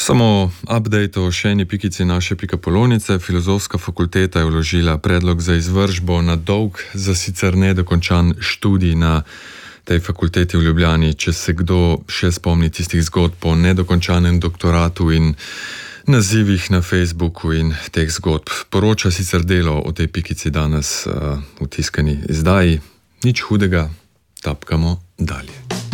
Samo update o še eni pikici naše pikapolonice. Filozofska fakulteta je vložila predlog za izvršbo na dolg za sicer nedokončan študij na tej fakulteti v Ljubljani. Če se kdo še spomni tistih zgodb o nedokončanem doktoratu in nazivih na Facebooku in teh zgodb. Poroča sicer Delo o tej pikici danes v tiskani izdaji. Nič hudega, tapkamo dalje.